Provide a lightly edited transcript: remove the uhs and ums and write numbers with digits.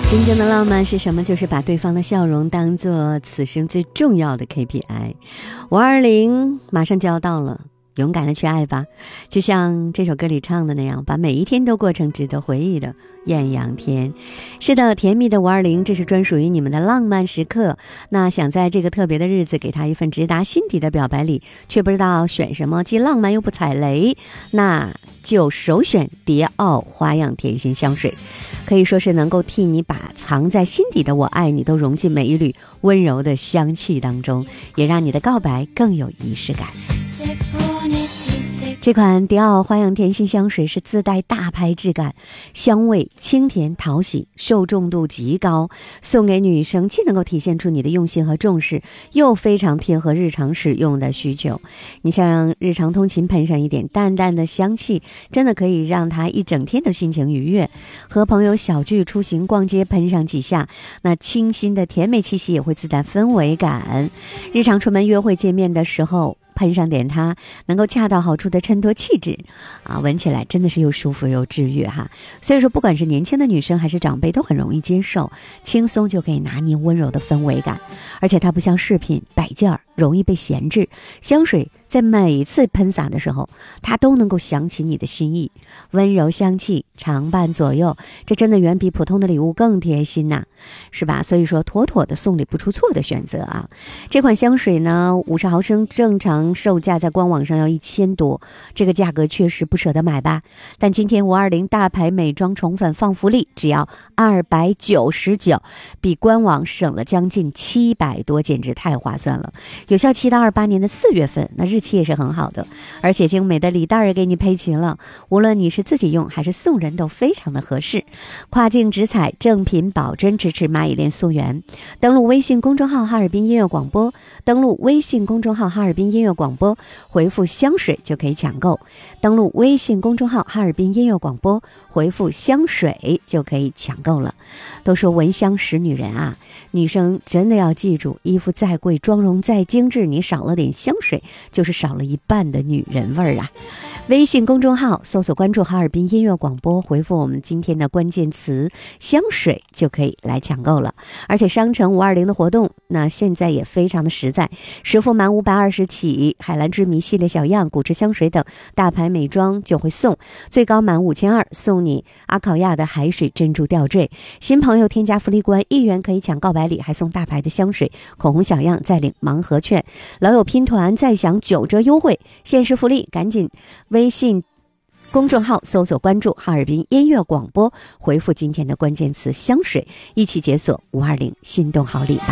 真正的浪漫是什么？就是把对方的笑容当作此生最重要的 KPI。520马上就要到了，勇敢的去爱吧，就像这首歌里唱的那样，把每一天都过成值得回忆的艳阳天。是的，甜蜜的520，这是专属于你们的浪漫时刻。那想在这个特别的日子给他一份直达心底的表白礼，却不知道选什么，既浪漫又不踩雷，那就首选迪奥花样甜心香水，可以说是能够替你把藏在心底的我爱你都融进每一缕温柔的香气当中，也让你的告白更有仪式感。这款迪奥花样甜心香水是自带大牌质感，香味清甜讨喜，受众度极高，送给女生既能够体现出你的用心和重视，又非常贴合日常使用的需求。你像日常通勤喷上一点淡淡的香气，真的可以让她一整天的心情愉悦。和朋友小聚出行逛街喷上几下，那清新的甜美气息也会自带氛围感。日常出门约会见面的时候喷上点它，能够恰到好处的衬托气质啊，闻起来真的是又舒服又治愈哈。所以说不管是年轻的女生还是长辈都很容易接受，轻松就可以拿捏温柔的氛围感。而且它不像饰品摆件儿容易被闲置，香水在每一次喷洒的时候，它都能够想起你的心意，温柔香气常伴左右，这真的远比普通的礼物更贴心呐，是吧？所以说妥妥的送礼不出错的选择啊。这款香水呢，50毫升正常售价在官网上要1000多，这个价格确实不舍得买吧？但今天520大牌美妆宠粉放福利，只要299，比官网省了将近700多，简直太划算了。有效期到28年的4月份，那日期也是很好的，而且精美的礼袋也给你配齐了，无论你是自己用还是送人都非常的合适。跨境直采，正品保真，支持蚂蚁链溯源。登录微信公众号哈尔滨音乐广播，登录微信公众号哈尔滨音乐广播，回复香水就可以抢购。登录微信公众号哈尔滨音乐广播，回复香水就可以抢购了。都说闻香识女人啊，女生真的要记住，衣服再贵，妆容再精致，你少了点香水，就是少了一半的女人味儿啊。微信公众号搜索关注哈尔滨音乐广播，回复我们今天的关键词香水就可以来抢购了。而且商城520的活动那现在也非常的实在，实付满520起，海蓝之谜系列小样、古驰香水等大牌美妆就会送，最高满5200送你阿考亚的海水珍珠吊坠。新朋友添加福利关1元可以抢告白礼，还送大牌的香水、口红小样，再领盲盒券。老友拼团再享9折优惠，限时福利，赶紧微信公众号搜索关注哈尔滨音乐广播，回复今天的关键词香水，一起解锁520心动好礼吧。